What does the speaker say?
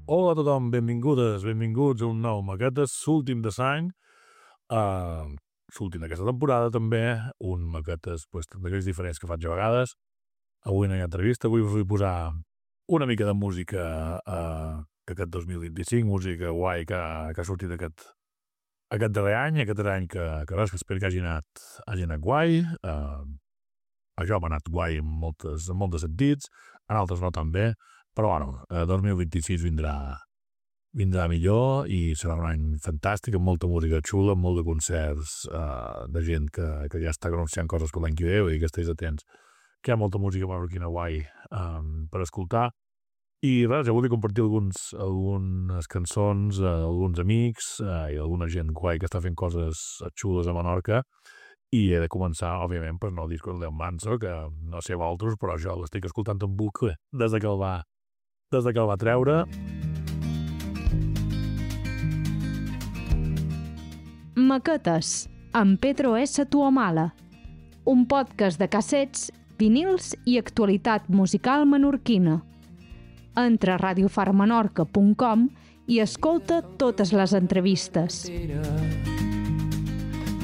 Hola a tothom, benvingudes, benvinguts a un nou Maquetes, l'últim de l'any, l'últim d'aquesta temporada també, un Maquetes d'aquells diferents que faig a vegades. Avui no hi ha entrevista, avui us vull posar una mica de música d'aquest 2025, música guai que ha sortit aquest darrer any que res, que espero que hagi anat guai. Això m'ha anat guai en molts sentits, en altres no tan bé, però bueno, 2026 vindrà millor i serà un any fantàstic, amb molta música xula, amb molts de concerts de gent que ja està anunciant coses per l'any que ve, i que estiguis atents, que hi ha molta música menorquina guai per escoltar. I res, ja volia compartir algunes cançons, alguns amics i alguna gent guai que està fent coses xules a Menorca. I he de començar, òbviament, per nou disc del Manso, que no sé vosaltres, però jo l'estic escoltant en bucle des que el va treure. Maquetes, amb Pedro S. Tuamala, un podcast de cassets, vinils i actualitat musical menorquina. Entra a radiofarmenorca.com i escolta totes les entrevistes.